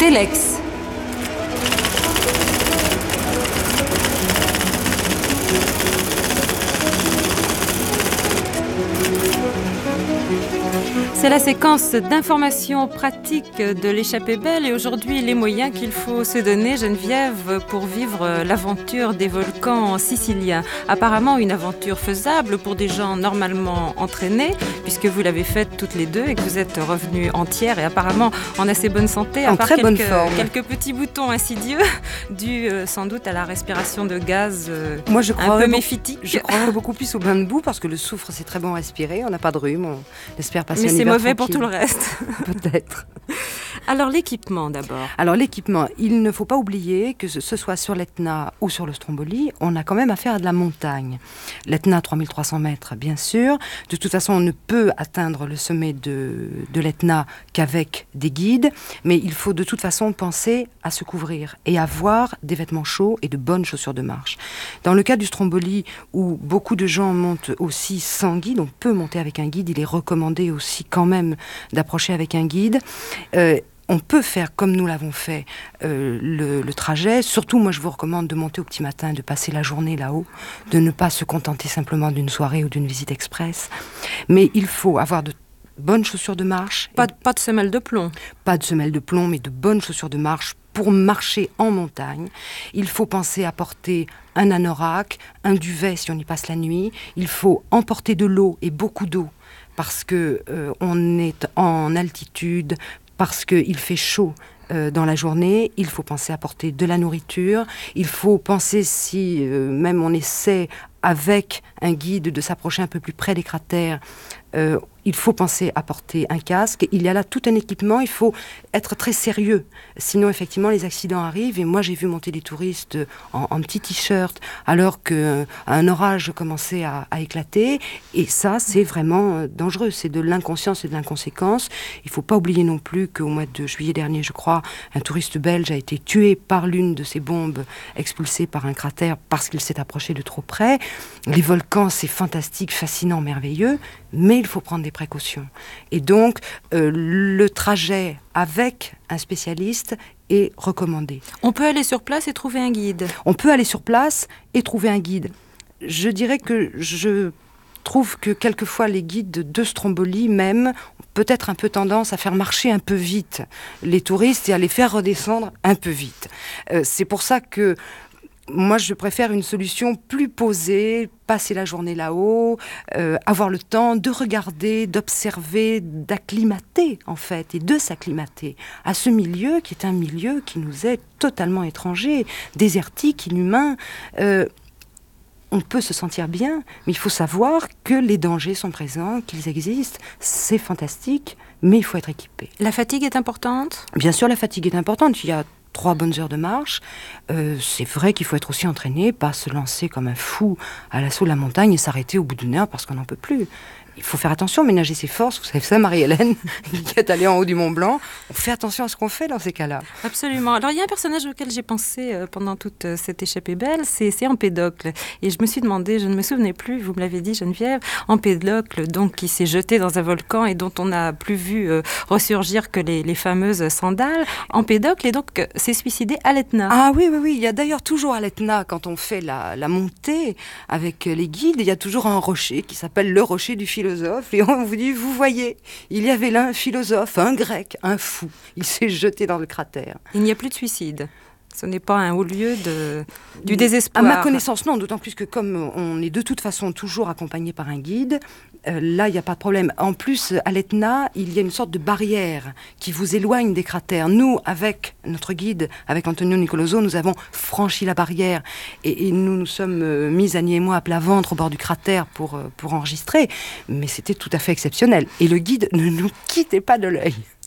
Telex. C'est la séquence d'informations pratiques de l'échappée belle et aujourd'hui les moyens qu'il faut se donner, Geneviève, pour vivre l'aventure des volcans siciliens. Apparemment une aventure faisable pour des gens normalement entraînés, puisque vous l'avez faite toutes les deux et que vous êtes revenues entières et apparemment en assez bonne santé, à en part très bonne forme. Quelques petits boutons insidieux, dus sans doute à la respiration de gaz Moi, je un peu méphitique. Je crois beaucoup plus au bain de boue parce que le soufre, c'est très bon à respirer, on n'a pas de rhume, on espère passer Mais un c'est hiver mauvais tranquille. pour tout le reste. Peut-être. Alors l'équipement d'abord. Alors l'équipement, il ne faut pas oublier que ce soit sur l'Etna ou sur le Stromboli, on a quand même affaire à de la montagne. L'Etna, 3300 mètres, bien sûr. De toute façon, on ne peut atteindre le sommet de l'Etna qu'avec des guides, mais il faut de toute façon penser à se couvrir et avoir des vêtements chauds et de bonnes chaussures de marche. Dans le cas du Stromboli, où beaucoup de gens montent aussi sans guide, on peut monter avec un guide, il est recommandé aussi quand même d'approcher avec un guide. On peut faire comme nous l'avons fait le trajet. Surtout, moi, je vous recommande de monter au petit matin, de passer la journée là-haut, de ne pas se contenter simplement d'une soirée ou d'une visite express. Mais il faut avoir de bonnes chaussures de marche. Pas de semelle de plomb. Pas de semelle de plomb, mais de bonnes chaussures de marche pour marcher en montagne. Il faut penser à porter un anorak, un duvet si on y passe la nuit. Il faut emporter de l'eau et beaucoup d'eau parce que on est en altitude, parce qu'il fait chaud dans la journée, il faut penser à porter de la nourriture, il faut penser si même on essaie avec un guide de s'approcher un peu plus près des cratères, il faut penser à porter un casque. Il y a là tout un équipement, il faut être très sérieux. Sinon, effectivement, les accidents arrivent. Et moi, j'ai vu monter des touristes en petit t-shirt alors qu'un orage commençait à éclater. Et ça, c'est vraiment dangereux. C'est de l'inconscience et de l'inconséquence. Il ne faut pas oublier non plus qu'au mois de juillet dernier, je crois, un touriste belge a été tué par l'une de ces bombes expulsées par un cratère parce qu'il s'est approché de trop près. Les volcans, c'est fantastique, fascinant, merveilleux, mais il faut prendre des précautions. Et donc, le trajet avec un spécialiste est recommandé. On peut aller sur place et trouver un guide. On peut aller sur place et trouver un guide. Je dirais que je trouve que quelquefois les guides de Stromboli même ont peut-être un peu tendance à faire marcher un peu vite les touristes et à les faire redescendre un peu vite. C'est pour ça que moi, je préfère une solution plus posée, passer la journée là-haut, avoir le temps de regarder, d'observer, d'acclimater, en fait, et de s'acclimater à ce milieu qui est un milieu qui nous est totalement étranger, désertique, inhumain. On peut se sentir bien, mais il faut savoir que les dangers sont présents, qu'ils existent. C'est fantastique, mais il faut être équipé. La fatigue est importante ? Bien sûr, la fatigue est importante. Il y a 3 bonnes heures de marche. C'est vrai qu'il faut être aussi entraîné, pas se lancer comme un fou à l'assaut de la montagne et s'arrêter au bout d'une heure parce qu'on n'en peut plus. Il faut faire attention, ménager ses forces. Vous savez ça, Marie-Hélène, qui est allée en haut du Mont Blanc. On fait attention à ce qu'on fait dans ces cas-là. Absolument. Alors, il y a un personnage auquel j'ai pensé pendant toute cette échappée belle, c'est Empédocle. Et je me suis demandé, je ne me souvenais plus, vous me l'avez dit, Geneviève, Empédocle, donc, qui s'est jeté dans un volcan et dont on n'a plus vu ressurgir que les fameuses sandales. Empédocle, et donc, s'est suicidé à l'Etna. Ah oui. Il y a d'ailleurs toujours à l'Etna, quand on fait la montée avec les guides, il y a toujours un rocher qui s'appelle le rocher du philosophe. Et on vous dit, vous voyez, il y avait là un philosophe, un grec, un fou. Il s'est jeté dans le cratère. Il n'y a plus de suicide. Ce n'est pas un haut lieu du désespoir. À ma connaissance, non. D'autant plus que comme on est de toute façon toujours accompagné par un guide, là, il n'y a pas de problème. En plus, à l'Etna, il y a une sorte de barrière qui vous éloigne des cratères. Nous, avec notre guide, avec Antonio Nicoloso, nous avons franchi la barrière et nous nous sommes mis, Annie et moi, à plat ventre au bord du cratère pour enregistrer. Mais c'était tout à fait exceptionnel. Et le guide ne nous quittait pas de l'œil.